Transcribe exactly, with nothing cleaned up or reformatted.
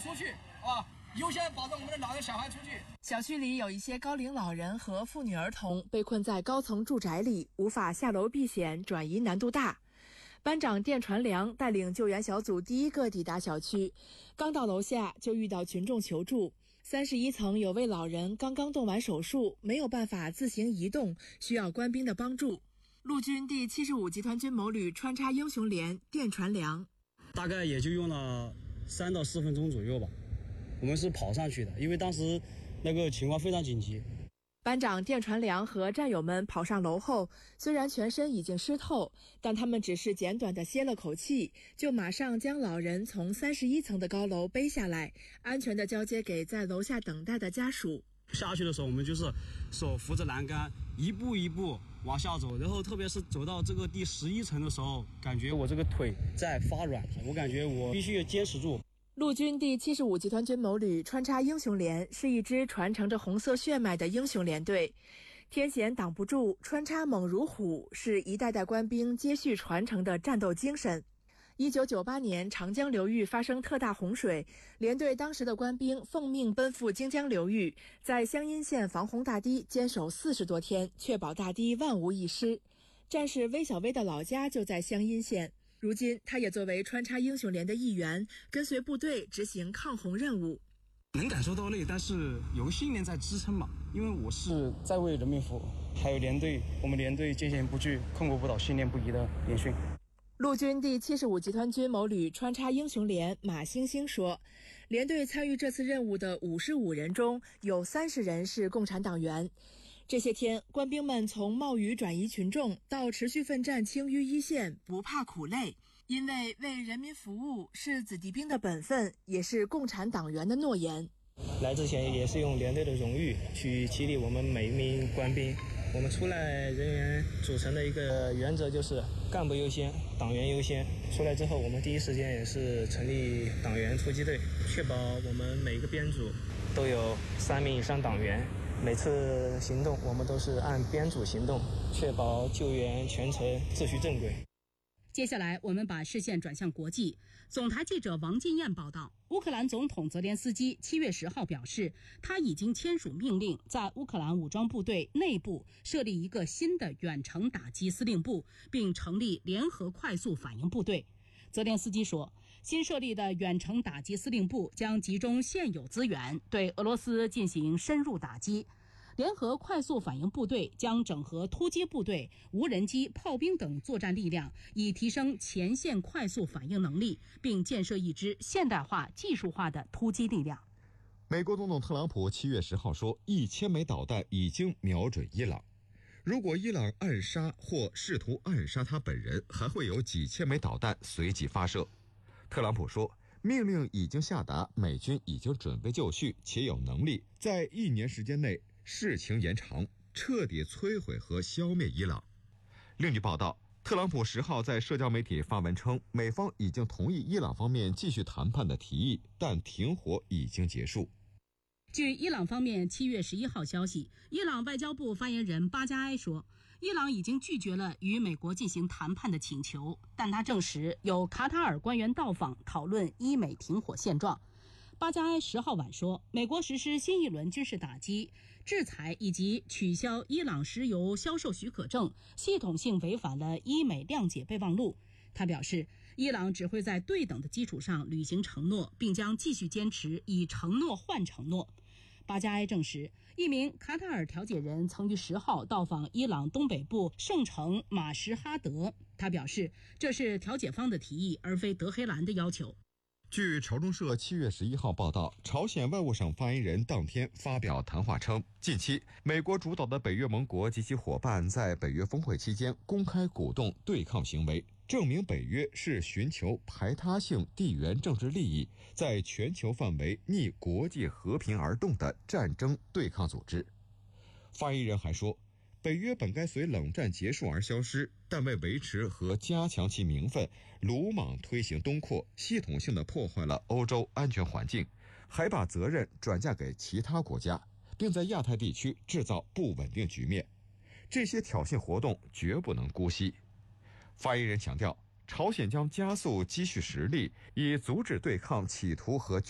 出去啊，优先保证我们的老人小孩出去。 小区里有一些高龄老人和妇女儿童被困在高层住宅里，无法下楼避险，转移难度大。班长店传良带领救援小组第一个抵达小区，刚到楼下就遇到群众求助。三十一层有位老人刚刚动完手术，没有办法自行移动，需要官兵的帮助。陆军第七十五集团军某旅穿插英雄连电传良， 大概也就用了三到四分钟左右吧。我们是跑上去的，因为当时那个情况非常紧急。 班长电传良和战友们跑上楼后，虽然全身已经湿透，但他们只是简短地歇了口气，就马上将老人从三十一层的高楼背下来，安全地交接给在楼下等待的家属。 下去的时候，我们就是手扶着栏杆，一步一步往下走，然后特别是走到这个第十一层的时候，感觉我这个腿在发软，我感觉我必须坚持住。 陆军第七十五集团军某旅穿插英雄连是一支传承着红色血脉的英雄连队，天险挡不住，穿插猛如虎，是一代代官兵接续传承的战斗精神。一九九八年长江流域发生特大洪水，连队当时的官兵奉命奔赴荆江流域，在湘阴县防洪大堤坚守四十多天，确保大堤万无一失。战士魏小薇的老家就在湘阴县，如今他也作为穿插英雄连的一员，跟随部队执行抗洪任务。 能感受到累，但是有个信念在支撑嘛，因为我是在为人民服务，还有连队，我们连队坚险不惧，困苦不倒，信念不移的连训。 陆军第七十五集团军某旅穿插英雄连马星星说，连队参与这次任务的五十五人中，有三十人是共产党员。这些天，官兵们从冒雨转移群众到持续奋战青淤一线，不怕苦累，因为为人民服务是子弟兵的本分，也是共产党员的诺言。 来之前也是用连队的荣誉去激励我们每一名官兵。我们出来人员组成的一个原则就是干部优先，党员优先。出来之后，我们第一时间也是成立党员突击队，确保我们每个编组都有三名以上党员。每次行动我们都是按编组行动，确保救援全程秩序正轨。 接下来我们把视线转向国际。总台记者王金燕报道，乌克兰总统泽连斯基七月十号表示，他已经签署命令，在乌克兰武装部队内部设立一个新的远程打击司令部，并成立联合快速反应部队。泽连斯基说，新设立的远程打击司令部将集中现有资源，对俄罗斯进行深入打击。联合快速反应部队将整合突击部队、无人机、炮兵等作战力量，以提升前线快速反应能力，并建设一支现代化、技术化的突击力量。 美国总统特朗普七月十号说，一千枚导弹已经瞄准伊朗，如果伊朗暗杀或试图暗杀他本人，还会有几千枚导弹随即发射。特朗普说，命令已经下达，美军已经准备就绪，且有能力在一年时间内事情延长，彻底摧毁和消灭伊朗。另据报道，特朗普十号在社交媒体发文称，美方已经同意伊朗方面继续谈判的提议，但停火已经结束。 据伊朗方面七月十一号消息，伊朗外交部发言人巴加埃说，伊朗已经拒绝了与美国进行谈判的请求，但他证实有卡塔尔官员到访讨论伊美停火现状。巴加埃十号晚说，美国实施新一轮军事打击、制裁以及取消伊朗石油销售许可证，系统性违反了伊美谅解备忘录。他表示，伊朗只会在对等的基础上履行承诺，并将继续坚持以承诺换承诺。巴加埃证实，一名卡塔尔调解人曾于十号到访伊朗东北部圣城马什哈德。他表示，这是调解方的提议，而非德黑兰的要求。 据朝中社七月十一号报道，朝鲜外务省发言人当天发表谈话称，近期美国主导的北约盟国及其伙伴在北约峰会期间公开鼓动对抗行为，证明北约是寻求排他性地缘政治利益，在全球范围逆国际和平而动的战争对抗组织。发言人还说，北约本该随冷战结束而消失，但为维持和加强其名分，鲁莽推行东扩，系统性地破坏了欧洲安全环境，还把责任转嫁给其他国家，并在亚太地区制造不稳定局面。这些挑衅活动绝不能姑息。发言人强调，朝鲜将加速积蓄实力，以阻止对抗企图和